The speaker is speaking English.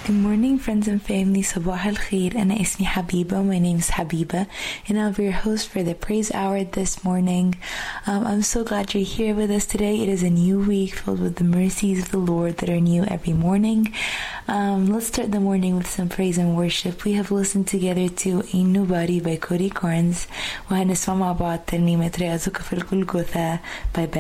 Good morning, friends and family. Sabah al-Khair. Ana ismi Habiba. My name is Habiba, and I'll be your host for the Praise Hour this morning. I'm so glad you're here with us today. It is a new week filled with the mercies of the Lord that are new every morning. Let's start the morning with some praise and worship. We have listened together to Ain Nobody by Cody Carnes, وهنسمع مع بعض ترنيمة رأيتك في الجلجثة by